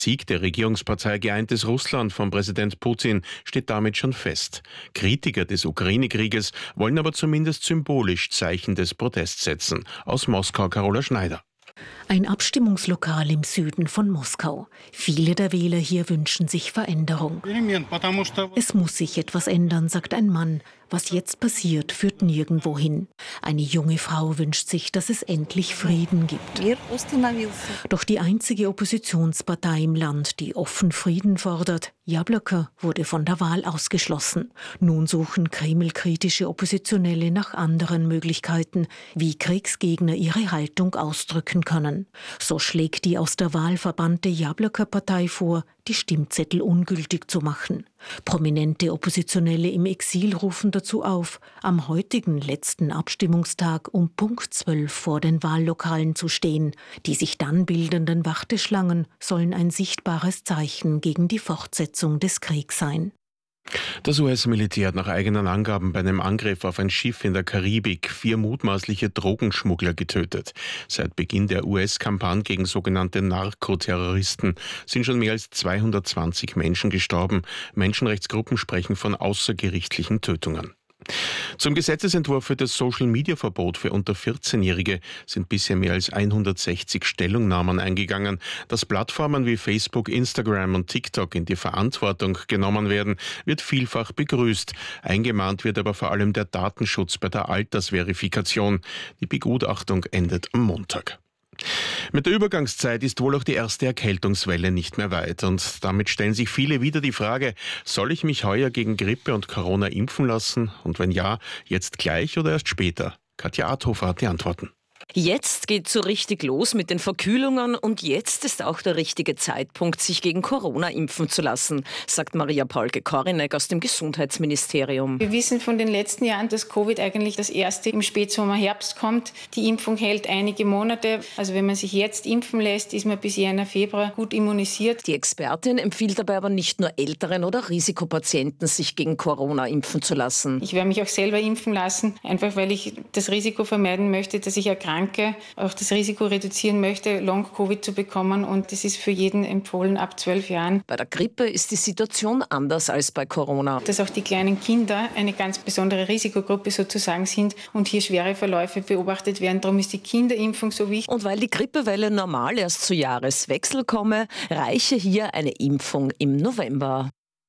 Sieg der Regierungspartei Geeintes Russland von Präsident Putin steht damit schon fest. Kritiker des Ukraine-Krieges wollen aber zumindest symbolisch Zeichen des Protests setzen. Aus Moskau Carola Schneider. Ein Abstimmungslokal im Süden von Moskau. Viele der Wähler hier wünschen sich Veränderung. Es muss sich etwas ändern, sagt ein Mann. Was jetzt passiert, führt nirgendwo hin. Eine junge Frau wünscht sich, dass es endlich Frieden gibt. Doch die einzige Oppositionspartei im Land, die offen Frieden fordert, Jabloko, wurde von der Wahl ausgeschlossen. Nun suchen Kreml-kritische Oppositionelle nach anderen Möglichkeiten, wie Kriegsgegner ihre Haltung ausdrücken können. So schlägt die aus der Wahl verbannte Jabloko-Partei vor, die Stimmzettel ungültig zu machen. Prominente Oppositionelle im Exil rufen dazu auf, am heutigen letzten Abstimmungstag um Punkt 12 vor den Wahllokalen zu stehen. Die sich dann bildenden Warteschlangen sollen ein sichtbares Zeichen gegen die Fortsetzung des Kriegs sein. Das US-Militär hat nach eigenen Angaben bei einem Angriff auf ein Schiff in der Karibik 4 mutmaßliche Drogenschmuggler getötet. Seit Beginn der US-Kampagne gegen sogenannte Narkoterroristen sind schon mehr als 220 Menschen gestorben. Menschenrechtsgruppen sprechen von außergerichtlichen Tötungen. Zum Gesetzesentwurf für das Social-Media-Verbot für unter 14-Jährige sind bisher mehr als 160 Stellungnahmen eingegangen. Dass Plattformen wie Facebook, Instagram und TikTok in die Verantwortung genommen werden, wird vielfach begrüßt. Eingemahnt wird aber vor allem der Datenschutz bei der Altersverifikation. Die Begutachtung endet am Montag. Mit der Übergangszeit ist wohl auch die erste Erkältungswelle nicht mehr weit. Und damit stellen sich viele wieder die Frage, soll ich mich heuer gegen Grippe und Corona impfen lassen? Und wenn ja, jetzt gleich oder erst später? Katja Arthofer hat die Antworten. Jetzt geht's so richtig los mit den Verkühlungen und jetzt ist auch der richtige Zeitpunkt, sich gegen Corona impfen zu lassen, sagt Maria Paulke-Korinek aus dem Gesundheitsministerium. Wir wissen von den letzten Jahren, dass Covid eigentlich das erste im Spätsommer, Herbst kommt. Die Impfung hält einige Monate. Also wenn man sich jetzt impfen lässt, ist man bis Jänner, Februar gut immunisiert. Die Expertin empfiehlt dabei aber nicht nur älteren oder Risikopatienten, sich gegen Corona impfen zu lassen. Ich werde mich auch selber impfen lassen, einfach weil ich das Risiko vermeiden möchte, dass ich erkranke, auch das Risiko reduzieren möchte, Long-Covid zu bekommen. Und das ist für jeden empfohlen ab 12 Jahren. Bei der Grippe ist die Situation anders als bei Corona. Dass auch die kleinen Kinder eine ganz besondere Risikogruppe sozusagen sind und hier schwere Verläufe beobachtet werden. Darum ist die Kinderimpfung so wichtig. Und weil die Grippewelle normal erst zu Jahreswechsel komme, reiche hier eine Impfung im November.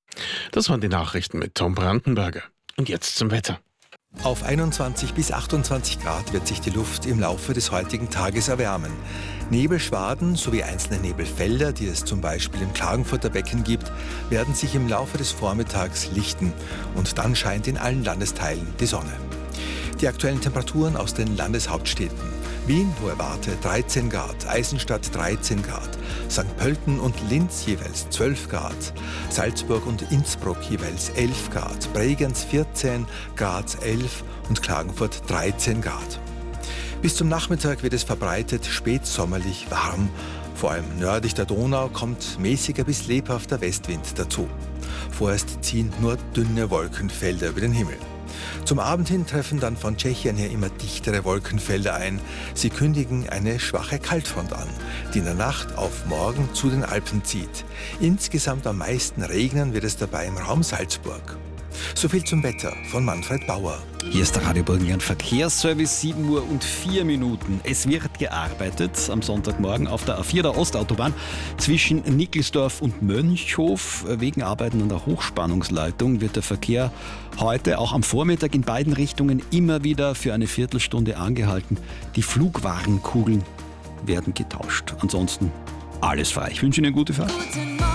Das waren die Nachrichten mit Tom Brandenberger. Und jetzt zum Wetter. Auf 21 bis 28 Grad wird sich die Luft im Laufe des heutigen Tages erwärmen. Nebelschwaden sowie einzelne Nebelfelder, die es zum Beispiel im Klagenfurter Becken gibt, werden sich im Laufe des Vormittags lichten. Und dann scheint in allen Landesteilen die Sonne. Die aktuellen Temperaturen aus den Landeshauptstädten. Wien, Hohe Warte 13 Grad, Eisenstadt 13 Grad, St. Pölten und Linz jeweils 12 Grad, Salzburg und Innsbruck jeweils 11 Grad, Bregenz 14, Graz 11 und Klagenfurt 13 Grad. Bis zum Nachmittag wird es verbreitet spätsommerlich warm. Vor allem nördlich der Donau kommt mäßiger bis lebhafter Westwind dazu. Vorerst ziehen nur dünne Wolkenfelder über den Himmel. Zum Abend hin treffen dann von Tschechien her immer dichtere Wolkenfelder ein. Sie kündigen eine schwache Kaltfront an, die in der Nacht auf morgen zu den Alpen zieht. Insgesamt am meisten regnen wird es dabei im Raum Salzburg. So viel zum Wetter von Manfred Bauer. Hier ist der Radio Burgenland Verkehrsservice, 7:04 Uhr. Es wird gearbeitet am Sonntagmorgen auf der A4 der Ostautobahn zwischen Nickelsdorf und Mönchhof. Wegen Arbeiten an der Hochspannungsleitung wird der Verkehr heute auch am Vormittag in beiden Richtungen immer wieder für eine Viertelstunde angehalten. Die Flugwarenkugeln werden getauscht. Ansonsten alles frei. Ich wünsche Ihnen eine gute Fahrt.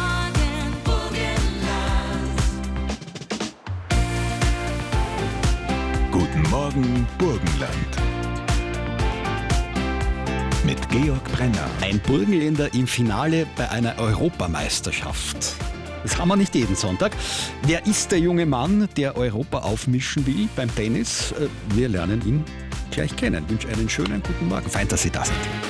Guten Morgen, Burgenland. Mit Georg Brenner. Ein Burgenländer im Finale bei einer Europameisterschaft. Das haben wir nicht jeden Sonntag. Wer ist der junge Mann, der Europa aufmischen will beim Tennis? Wir lernen ihn gleich kennen. Ich wünsche einen schönen guten Morgen. Fein, dass Sie da sind.